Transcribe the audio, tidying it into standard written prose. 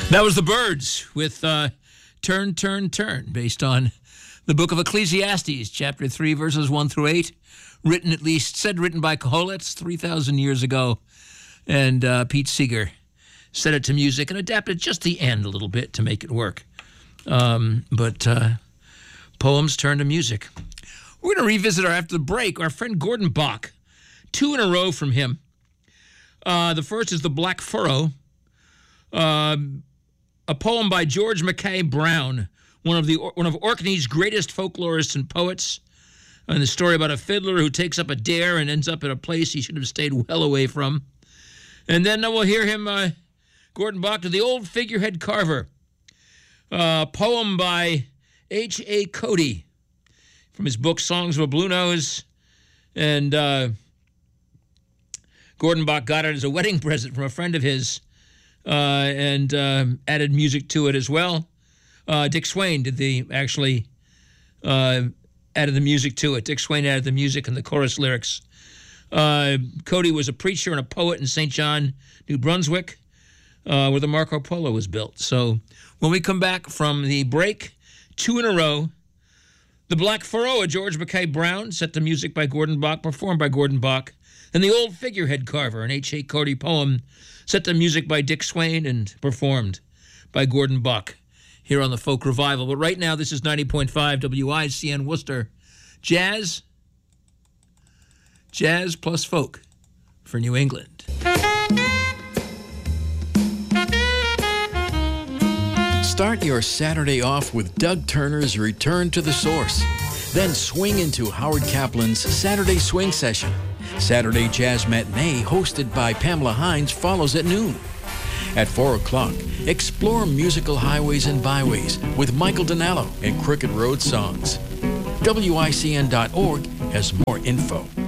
That was the Byrds with Turn, Turn, Turn, based on the book of Ecclesiastes, chapter 3, verses 1 through 8, written by Koheleth 3,000 years ago. And Pete Seeger set it to music and adapted just the end a little bit to make it work. But poems turn to music. We're going to revisit, after the break, our friend Gordon Bach. 2 in a row from him. The first is The Black Furrow, a poem by George Mackay Brown, one of Orkney's greatest folklorists and poets, and the story about a fiddler who takes up a dare and ends up at a place he should have stayed well away from. And then we'll hear him, Gordon Bach, to The Old Figurehead Carver, a poem by H.A. Cody from his book Songs of a Blue Nose. And Gordon Bach got it as a wedding present from a friend of his, and added music to it as well. Dick Swain added the music to it. Dick Swain added the music and the chorus lyrics. Cody was a preacher and a poet in St. John, New Brunswick, where the Marco Polo was built. So when we come back from the break, 2 in a row, The Black Furrow, a George Mackay Brown, set to music by Gordon Bach, performed by Gordon Bach, and The Old Figurehead Carver, an H.A. Cody poem, set to music by Dick Swain and performed by Gordon Bach here on the Folk Revival. But right now, this is 90.5 WICN Worcester. Jazz plus folk for New England. Start your Saturday off with Doug Turner's Return to the Source. Then swing into Howard Kaplan's Saturday Swing Session. Saturday Jazz Matinee, hosted by Pamela Hines, follows at noon. At 4 o'clock, explore musical highways and byways with Michael Donallo and Crooked Road Songs. WICN.org has more info.